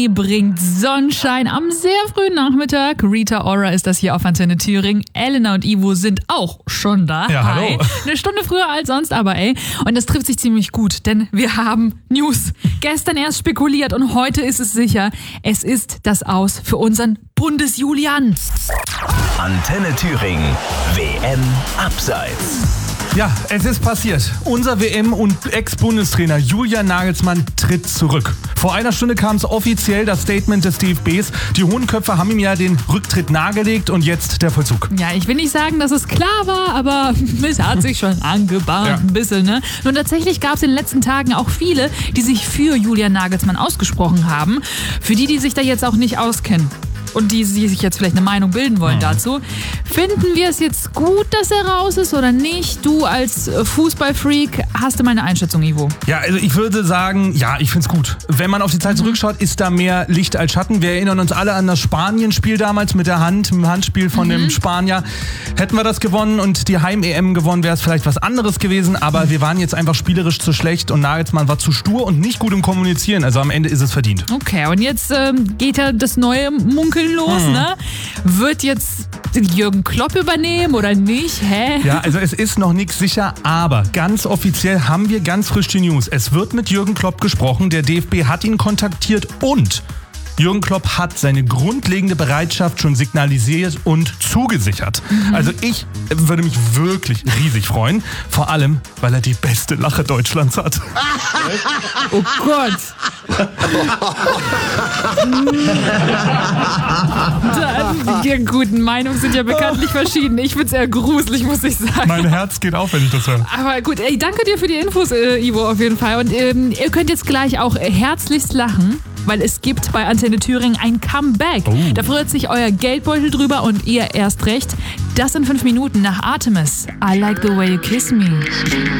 bringt Sonnenschein am sehr frühen Nachmittag. Rita Ora ist das hier auf Antenne Thüringen. Elena und Ivo sind auch schon da. Ja, Hi. hallo. Eine Stunde früher als sonst, aber ey. Und das trifft sich ziemlich gut, denn wir haben News. Gestern erst spekuliert und heute ist es sicher. Es ist das Aus für unseren Bundesjulian. Antenne Thüringen. WM Abseits. Ja, es ist passiert. Unser WM- und Ex-Bundestrainer Julian Nagelsmann tritt zurück. Vor einer Stunde kam es offiziell, das Statement des DFBs. Die hohen Köpfe haben ihm ja den Rücktritt nahegelegt und jetzt der Vollzug. Ja, ich will nicht sagen, dass es klar war, aber es hat sich schon angebahnt, Ja. ein bisschen, ne? Nun, tatsächlich gab es in den letzten Tagen auch viele, die sich für Julian Nagelsmann ausgesprochen haben. Für die sich da jetzt auch nicht auskennen und die sich jetzt vielleicht eine Meinung bilden wollen dazu. Finden wir es jetzt gut, dass er raus ist oder nicht? Du als Fußballfreak, hast du mal eine Einschätzung, Ivo? Ja, also ich würde sagen, ja, ich find's gut. Wenn man auf die Zeit zurückschaut, ist da mehr Licht als Schatten. Wir erinnern uns alle an das Spanien-Spiel damals mit der Hand, im Handspiel von dem Spanier. Hätten wir das gewonnen und die Heim-EM gewonnen, wäre es vielleicht was anderes gewesen. Aber wir waren jetzt einfach spielerisch zu schlecht und Nagelsmann war zu stur und nicht gut im Kommunizieren. Also am Ende ist es verdient. Okay, und jetzt geht ja das neue Munkeln los, ne? Wird jetzt Jürgen Klopp übernehmen oder nicht? Hä? Ja, also es ist noch nichts sicher, aber ganz offiziell haben wir ganz frisch die News. Es wird mit Jürgen Klopp gesprochen, der DFB hat ihn kontaktiert und Jürgen Klopp hat seine grundlegende Bereitschaft schon signalisiert und zugesichert. Also ich würde mich wirklich riesig freuen, vor allem, weil er die beste Lache Deutschlands hat. Oh Gott. Die guten Meinungen sind ja bekanntlich verschieden. Ich find's eher gruselig, muss ich sagen. Mein Herz geht auf, wenn ich das höre. Aber gut, ey, danke dir für die Infos, Ivo, auf jeden Fall. Und ihr könnt jetzt gleich auch herzlichst lachen, weil es gibt bei Antenne Thüringen ein Comeback. Da freut sich euer Geldbeutel drüber und ihr erst recht. Das in 5 Minuten nach Artemis. I like the way you kiss me.